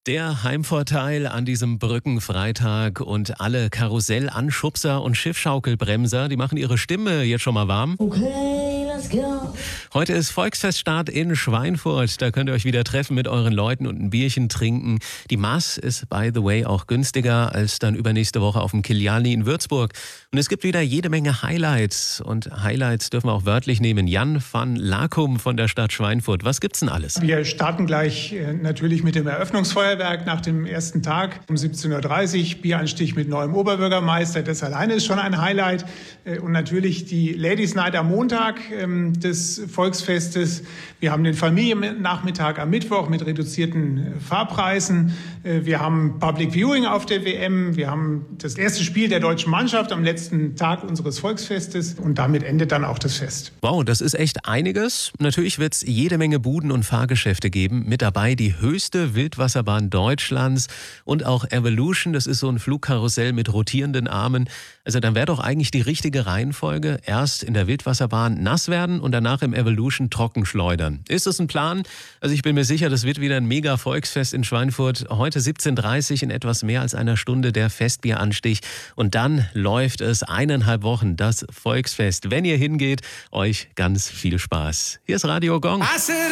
Der Heimvorteil an diesem Brückenfreitag und alle Karussellanschubser und Schiffschaukelbremser, die machen ihre Stimme jetzt schon mal warm. Okay, let's go. Heute ist Volksfeststart in Schweinfurt. Da könnt ihr euch wieder treffen mit euren Leuten und ein Bierchen trinken. Die Maß ist, by the way, auch günstiger als dann übernächste Woche auf dem Kiliani in Würzburg. Und es gibt wieder jede Menge Highlights. Und Highlights dürfen wir auch wörtlich nehmen. Jan van Lakum von der Stadt Schweinfurt. Was gibt's denn alles? Wir starten gleich natürlich mit dem Eröffnungsfeuerwerk nach dem ersten Tag um 17:30 Uhr. Bieranstich mit neuem Oberbürgermeister. Das alleine ist schon ein Highlight. Und natürlich die Ladies Night am Montag des Volksfestes. Wir haben den Familiennachmittag am Mittwoch mit reduzierten Fahrpreisen. Wir haben Public Viewing auf der WM. Wir haben das erste Spiel der deutschen Mannschaft am letzten Tag unseres Volksfestes. Und damit endet dann auch das Fest. Wow, das ist echt einiges. Natürlich wird es jede Menge Buden und Fahrgeschäfte geben. Mit dabei die höchste Wildwasserbahn Deutschlands und auch Evolution. Das ist so ein Flugkarussell mit rotierenden Armen. Also dann wäre doch eigentlich die richtige Reihenfolge. Erst in der Wildwasserbahn nass werden und danach im Evolution trocken schleudern. Ist das ein Plan? Also ich bin mir sicher, das wird wieder ein mega Volksfest in Schweinfurt. Heute 17:30 Uhr in etwas mehr als einer Stunde der Festbieranstich. Und dann läuft es 1,5 Wochen, das Volksfest. Wenn ihr hingeht, euch ganz viel Spaß. Hier ist Radio Gong.